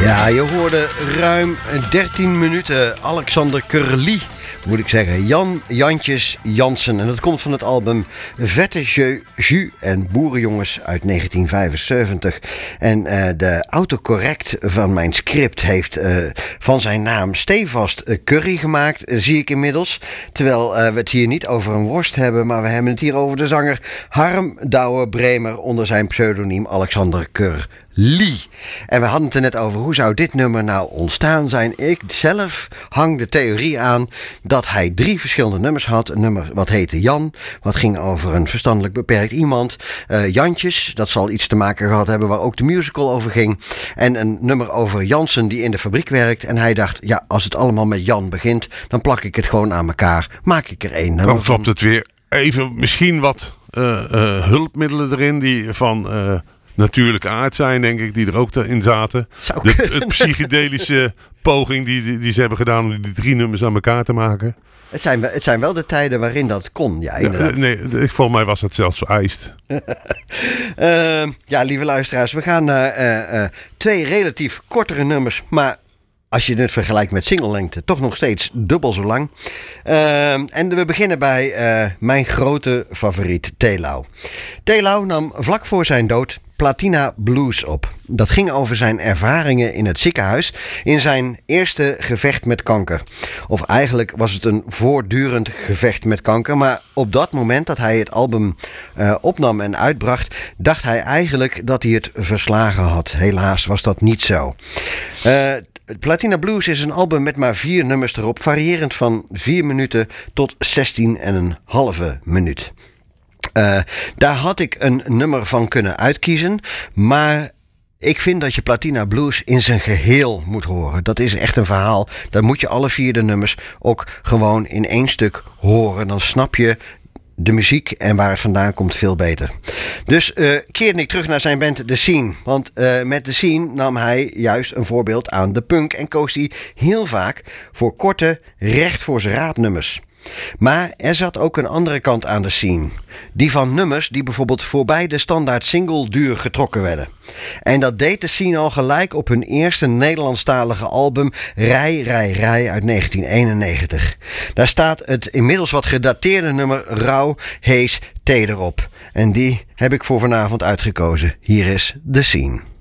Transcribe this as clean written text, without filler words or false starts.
Ja, je hoorde ruim 13 minuten Alexander Curly, moet ik zeggen. Jantjes Jansen. En dat komt van het album Vette Jus en Boerenjongens uit 1975. En de autocorrect van mijn script heeft van zijn naam stevast Curry gemaakt, zie ik inmiddels. Terwijl we het hier niet over een worst hebben, maar we hebben het hier over de zanger Harm Douwe Bremer onder zijn pseudoniem Alexander Curly. En we hadden het er net over, hoe zou dit nummer nou ontstaan zijn? Ik zelf hang de theorie aan dat hij 3 verschillende nummers had. Een nummer wat heette Jan, wat ging over een verstandelijk beperkt iemand. Jantjes, dat zal iets te maken gehad hebben waar ook de musical over ging. En een nummer over Jansen die in de fabriek werkt. En hij dacht, ja, als het allemaal met Jan begint, dan plak ik het gewoon aan elkaar. Maak ik er 1 nummer van. Dan klopt het weer. Even misschien wat hulpmiddelen erin die van natuurlijke aard zijn, denk ik, die er ook in zaten. Het psychedelische poging die ze hebben gedaan om die 3 nummers aan elkaar te maken. Het zijn wel de tijden waarin dat kon, ja, inderdaad. Volgens mij was dat zelfs vereist. Ja, lieve luisteraars, we gaan naar 2 relatief kortere nummers, maar als je het vergelijkt met singellengte, toch nog steeds dubbel zo lang. En we beginnen bij mijn grote favoriet, Telau. Telau nam vlak voor zijn dood Platina Blues op. Dat ging over zijn ervaringen in het ziekenhuis in zijn eerste gevecht met kanker. Of eigenlijk was het een voortdurend gevecht met kanker. Maar op dat moment dat hij het album opnam en uitbracht, dacht hij eigenlijk dat hij het verslagen had. Helaas was dat niet zo. Platina Blues is een album met maar 4 nummers erop, variërend van 4 minuten tot 16,5 minuut. Daar had ik een nummer van kunnen uitkiezen, maar ik vind dat je Platina Blues in zijn geheel moet horen. Dat is echt een verhaal. Dan moet je alle 4 de nummers ook gewoon in 1 stuk horen. Dan snap je de muziek en waar het vandaan komt veel beter. Dus keerde ik terug naar zijn band The Scene. Want met The Scene nam hij juist een voorbeeld aan de punk en koos hij heel vaak voor korte, recht voor zijn raap nummers. Maar er zat ook een andere kant aan de scene. Die van nummers die bijvoorbeeld voorbij de standaard single duur getrokken werden. En dat deed de scene al gelijk op hun eerste Nederlandstalige album Rij, Rij, Rij uit 1991. Daar staat het inmiddels wat gedateerde nummer Rauw, Hees, Teder op. En die heb ik voor vanavond uitgekozen. Hier is The Scene.